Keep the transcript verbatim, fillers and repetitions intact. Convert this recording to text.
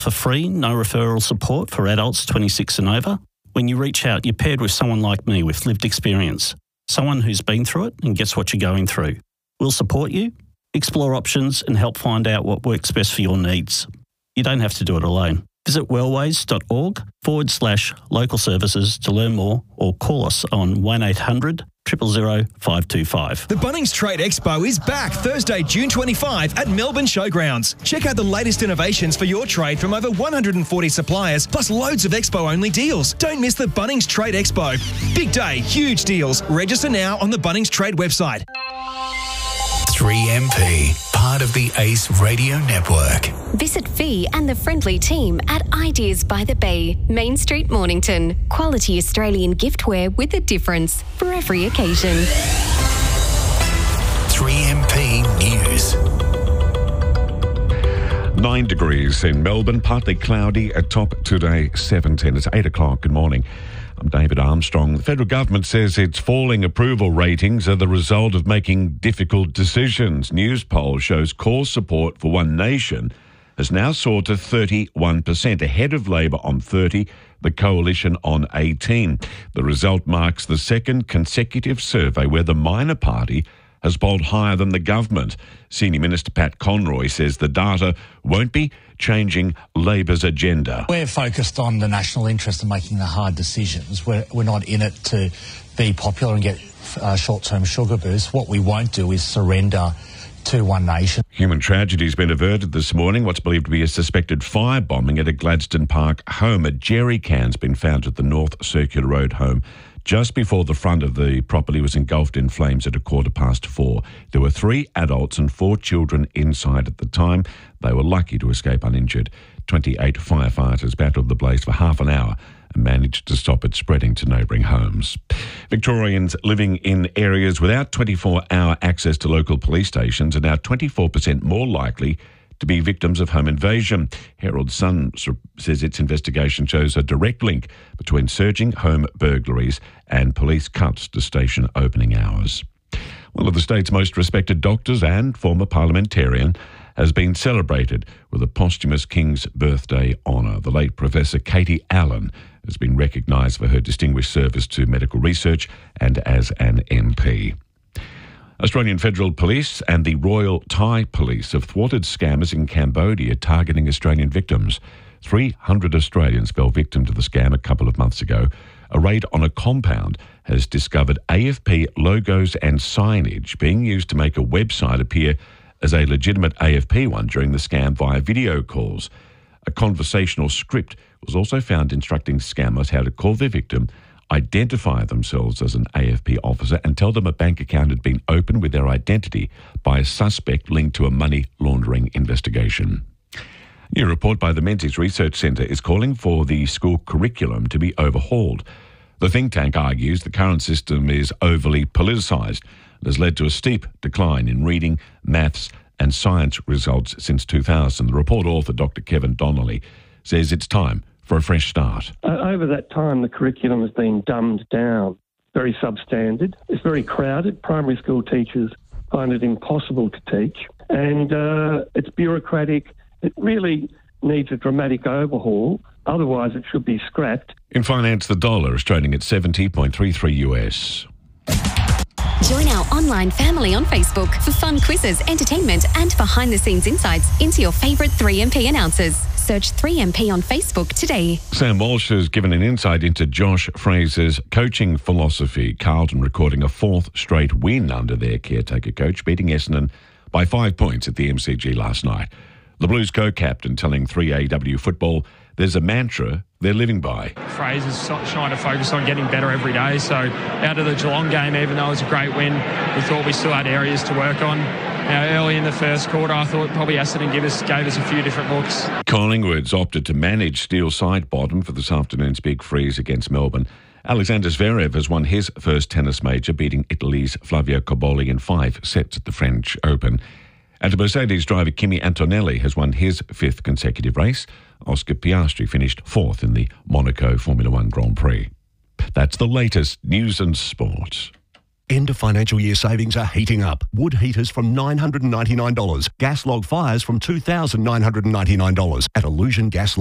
For free, no referral support for adults twenty-six and over. When you reach out, you're paired with someone like me with lived experience, someone who's been through it and gets what you're going through. We'll support you, explore options and help find out what works best for your needs. You don't have to do it alone. Visit wellways.org forward slash local services to learn more or call us on one eight hundred zero zero zero five two five. The Bunnings Trade Expo is back Thursday, June twenty-fifth at Melbourne Showgrounds. Check out the latest innovations for your trade from over one hundred forty suppliers, plus loads of Expo-only deals. Don't miss the Bunnings Trade Expo. Big day, huge deals. Register now on the Bunnings Trade website. three M P, part of the Ace Radio Network. Visit Fee and the friendly team at Ideas by the Bay, Main Street, Mornington. Quality Australian giftware with a difference for every occasion. three M P News. Nine degrees in Melbourne, partly cloudy, at top today seventeen. It's eight o'clock. Good morning. I'm David Armstrong. The federal government says its falling approval ratings are the result of making difficult decisions. News poll shows core support for One Nation has now soared to thirty-one percent, ahead of Labor on thirty, the Coalition on eighteen. The result marks the second consecutive survey where the minor party has polled higher than the government. Senior Minister Pat Conroy says the data won't be changing Labor's agenda. We're focused on the national interest and making the hard decisions. We're, we're not in it to be popular and get uh, short-term sugar boosts. What we won't do is surrender to One Nation. Human tragedy has been averted this morning. What's believed to be a suspected firebombing at a Gladstone Park home. A jerry can's been found at the North Circular Road home just before the front of the property was engulfed in flames at a quarter past four. There were three adults and four children inside at the time. They were lucky to escape uninjured. twenty-eight firefighters battled the blaze for half an hour and managed to stop it spreading to neighbouring homes. Victorians living in areas without twenty-four hour access to local police stations are now twenty-four percent more likely to be victims of home invasion. Herald Sun says its investigation shows a direct link between surging home burglaries and police cuts to station opening hours. One of the state's most respected doctors and former parliamentarian has been celebrated with a posthumous King's Birthday honour. The late Professor Katie Allen has been recognised for her distinguished service to medical research and as an M P. Australian Federal Police and the Royal Thai Police have thwarted scammers in Cambodia targeting Australian victims. three hundred Australians fell victim to the scam a couple of months ago. A raid on a compound has discovered A F P logos and signage being used to make a website appear as a legitimate A F P one during the scam via video calls. A conversational script was also found instructing scammers how to call their victim, identify themselves as an A F P officer and tell them a bank account had been opened with their identity by a suspect linked to a money laundering investigation. A new report by the Menzies Research Centre is calling for the school curriculum to be overhauled. The think tank argues the current system is overly politicised and has led to a steep decline in reading, maths and science results since two thousand. The report author, Doctor Kevin Donnelly, says it's time for a fresh start. Uh, over that time, the curriculum has been dumbed down, very substandard. It's very crowded. Primary school teachers find it impossible to teach, and uh, it's bureaucratic. It really needs a dramatic overhaul. Otherwise, it should be scrapped. In finance, the dollar is trading at seventy point three three U S. Join our online family on Facebook for fun quizzes, entertainment and behind-the-scenes insights into your favourite three M P announcers. Search three M P on Facebook today. Sam Walsh has given an insight into Josh Fraser's coaching philosophy. Carlton recording a fourth straight win under their caretaker coach, beating Essendon by five points at the M C G last night. The Blues co-captain telling three A W Football there's a mantra they're living by. Fraser's trying to focus on getting better every day. So out of the Geelong game, even though it was a great win, we thought we still had areas to work on. Now, early in the first quarter, I thought probably Essendon gave us, gave us a few different looks. Collingwood's opted to manage Steel side bottom for this afternoon's big freeze against Melbourne. Alexander Zverev has won his first tennis major, beating Italy's Flavio Cobolli in five sets at the French Open. And Mercedes driver Kimi Antonelli has won his fifth consecutive race. Oscar Piastri finished fourth in the Monaco Formula One Grand Prix. That's the latest news and sport. End of financial year savings are heating up. Wood heaters from nine hundred ninety-nine dollars. Gas log fires from two thousand nine hundred ninety-nine dollars at Illusion Gas